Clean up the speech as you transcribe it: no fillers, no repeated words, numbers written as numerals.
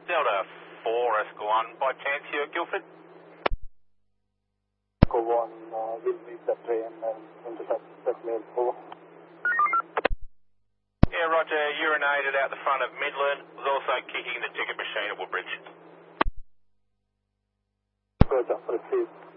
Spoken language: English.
Delta 4, Echo 1, by chance here at Guildford? Echo 1 will meet the train and intercept that mail 4. Yeah, roger, urinated out the front of Midland, was also kicking the ticket machine at Woodbridge. Roger, proceed.